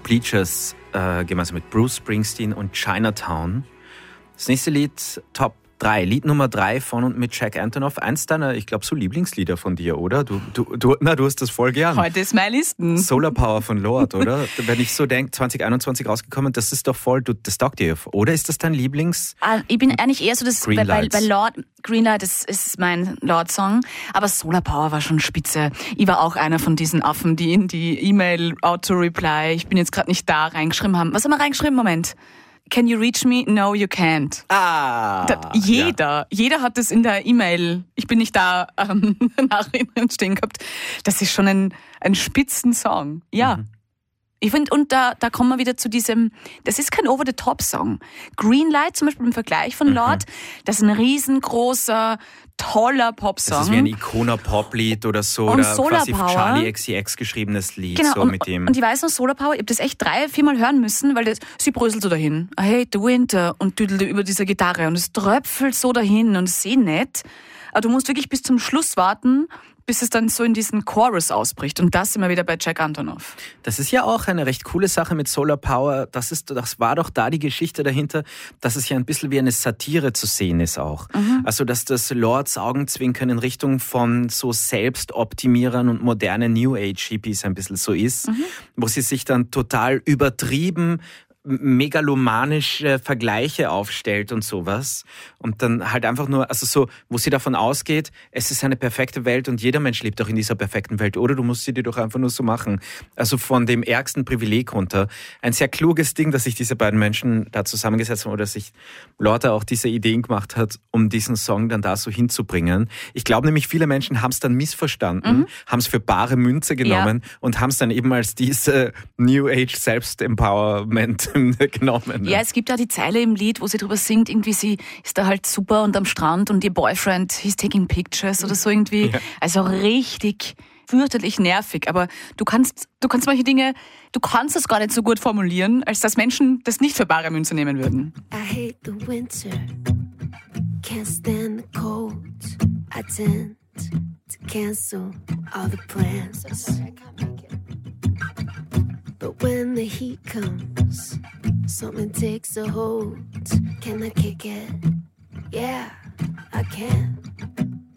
Bleachers gemeinsam mit Bruce Springsteen und Chinatown. Das nächste Lied, Top 3, Lied Nummer 3 von und mit Jack Antonoff. Eins deiner, ich glaube, so Lieblingslieder von dir, oder? Du hast das voll gern. Heute ist meine Listen. Solar Power von Lord, oder? Wenn ich so denke, 2021 rausgekommen, das ist doch voll, das taugt dir. Oder ist das dein Lieblings? Ich bin eigentlich eher so, bei Lord, Greenlight ist mein Lord-Song, aber Solar Power war schon spitze. Ich war auch einer von diesen Affen, die in die E-Mail Auto-Reply, ich bin jetzt gerade nicht da, reingeschrieben haben. Was haben wir reingeschrieben? Moment. Can you reach me? No, you can't. Jeder hat das in der E-Mail, ich bin nicht da, Nachrichten stehen gehabt. Das ist schon ein Spitzensong. Ja. Mhm. Ich finde, und da kommen wir wieder zu diesem, das ist kein Over-the-Top-Song. Greenlight zum Beispiel im Vergleich von Lord, das ist ein riesengroßer, toller Popsong. Das ist wie ein Ikoner-Pop-Lied oder so, und oder Solar quasi Power. Charlie XCX geschriebenes Lied. Genau, so mit dem. Und ich weiß noch, Solar Power, ich habe das echt 3-4 Mal hören müssen, weil sie bröselt so dahin. I hate the winter und düdelte über dieser Gitarre und es tröpfelt so dahin und es ist eh nett. Aber du musst wirklich bis zum Schluss warten, bis es dann so in diesen Chorus ausbricht. Und das sind wir wieder bei Jack Antonoff. Das ist ja auch eine recht coole Sache mit Solar Power. Das war doch da die Geschichte dahinter, dass es ja ein bisschen wie eine Satire zu sehen ist auch. Mhm. Also, dass das Lords Augenzwinkern in Richtung von so Selbstoptimierern und modernen New Age Hippies ein bisschen so ist, wo sie sich dann total übertrieben megalomanische Vergleiche aufstellt und sowas. Und dann halt einfach nur, also so, wo sie davon ausgeht, es ist eine perfekte Welt und jeder Mensch lebt auch in dieser perfekten Welt. Oder du musst sie dir doch einfach nur so machen. Also von dem ärgsten Privileg runter. Ein sehr kluges Ding, dass sich diese beiden Menschen da zusammengesetzt haben oder sich Lorda auch diese Ideen gemacht hat, um diesen Song dann da so hinzubringen. Ich glaube nämlich, viele Menschen haben es dann missverstanden, haben es für bare Münze genommen und haben es dann eben als diese New Age Selbstempowerment genommen. Ja, es gibt da die Zeile im Lied, wo sie drüber singt, irgendwie sie ist da halt super und am Strand und ihr Boyfriend, he's taking pictures oder so irgendwie. Ja. Also richtig fürchterlich nervig, aber du kannst manche Dinge, du kannst es gar nicht so gut formulieren, als dass Menschen das nicht für bare Münze nehmen würden. I hate the winter, can't stand the cold, I tend to cancel all the plans. I can't make it. But when the heat comes, something takes a hold. Can I kick it? Yeah, I can.